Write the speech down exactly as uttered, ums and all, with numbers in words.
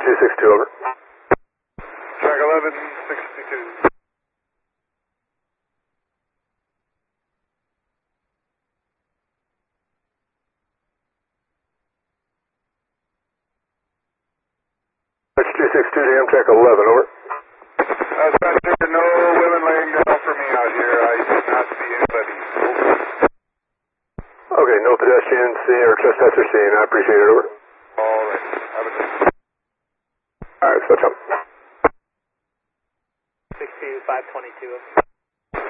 two six two, over. Track eleven sixty-two. That's two six two to Amtrak eleven, over. Dispatcher, no women laying down for me out here. I did not see anybody. Okay, no pedestrians seen or trespassers seen. I appreciate it, over. All right. Have a good one. Alright, switch up. six two five twenty-two, over.